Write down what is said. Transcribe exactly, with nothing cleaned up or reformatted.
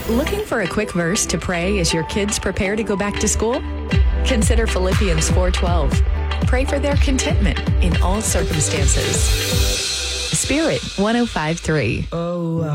Looking for a quick verse to pray as your kids prepare to go back to school? Consider Philippians four twelve. Pray for their contentment in all circumstances. Spirit one oh five point three. Oh,